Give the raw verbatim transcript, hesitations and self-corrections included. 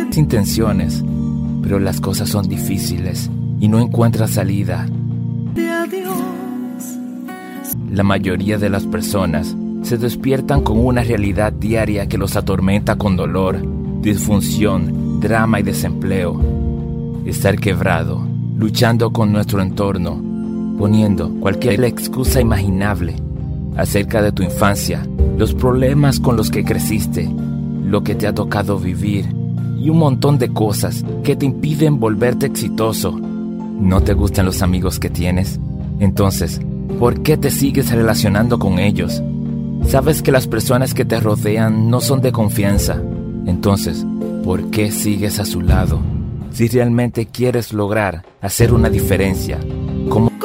intenciones, pero las cosas son difíciles y no encuentras salida. La mayoría de las personas se despiertan con una realidad diaria que los atormenta con dolor, disfunción, drama y desempleo. Estar quebrado, luchando con nuestro entorno, poniendo cualquier excusa imaginable acerca de tu infancia, los problemas con los que creciste, lo que te ha tocado vivir y un montón de cosas que te impiden volverte exitoso. ¿No te gustan los amigos que tienes? Entonces, ¿por qué te sigues relacionando con ellos? Sabes que las personas que te rodean no son de confianza. Entonces, ¿por qué sigues a su lado? Si realmente quieres lograr hacer una diferencia, ¿cómo